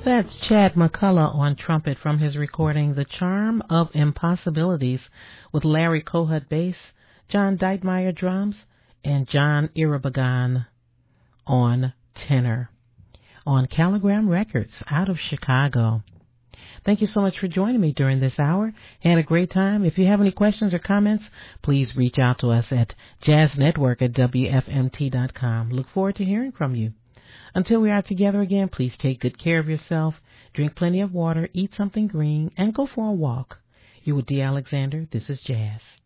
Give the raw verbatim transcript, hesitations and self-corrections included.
That's Chad McCullough on trumpet from his recording The Charm of Impossibilities with Larry Kohut bass, John Deitmeyer drums, and John Iribagan on tenor on Caligram Records out of Chicago. Thank you so much for joining me during this hour. Had a great time. If you have any questions or comments, please reach out to us at jazz network at w f m t dot com. Look forward to hearing from you. Until we are together again, please take good care of yourself, drink plenty of water, eat something green, and go for a walk. You with D. Alexander. This is Jazz.